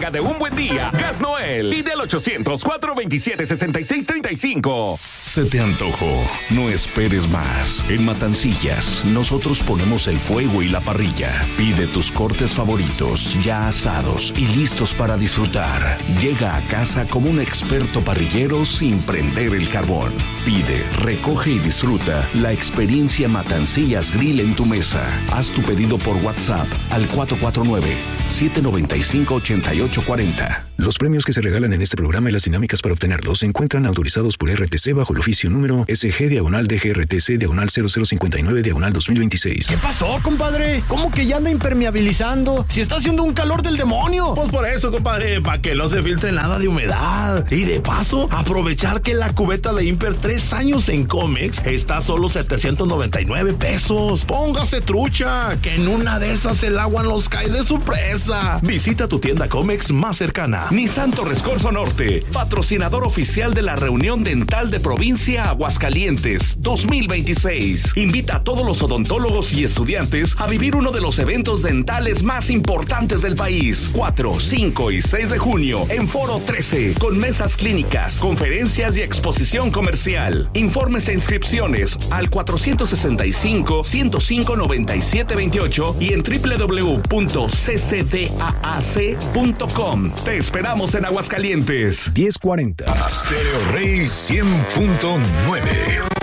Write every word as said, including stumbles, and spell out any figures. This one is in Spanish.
día de un buen día. Gas Noel. Pide al ochocientos, cuatrocientos veintisiete, sesenta y seis treinta y cinco. Se te antojó. No esperes más. En Matancillas, nosotros ponemos el fuego y la parrilla. Pide tus cortes favoritos, ya asados y listos para disfrutar. Llega a casa como un experto parrillero sin prender el carbón. Pide, recoge y disfruta la experiencia Matancillas Grill en tu mesa. Haz tu pedido por WhatsApp al cuatro cuatro nueve, siete nueve cinco, ocho ocho cuatro cero. Los premios que se regalan en este programa y las dinámicas para obtenerlos se encuentran autorizados por R T C bajo el oficio número S G diagonal D G R T C diagonal cero cero cincuenta y nueve diagonal dos mil veintiséis. ¿Qué pasó, compadre? ¿Cómo que ya anda impermeabilizando? Si está haciendo un calor del demonio. Pues por eso, compadre, para que no se filtre nada de humedad. Y de paso, aprovechar que la cubeta de Imper tres años en Comex está a solo setecientos noventa y nueve pesos. Póngase trucha, que en una de esas el agua nos cae de su presa. Visita tu tienda Comex más cercana. Nissan Torres Corzo Norte, patrocinador oficial de la Reunión Dental de Provincia Aguascalientes dos mil veintiséis. Invita a todos los odontólogos y estudiantes a vivir uno de los eventos dentales más importantes del país. cuatro, cinco y seis de junio en Foro trece, con mesas clínicas, conferencias y exposición comercial. Informes e inscripciones al cuatrocientos sesenta y cinco, ciento cinco, noventa y siete veintiocho y en doble u doble u doble u punto c c d a a c punto com. Te esperamos en Aguascalientes. diez cuarenta. Stereo Rey cien punto nueve.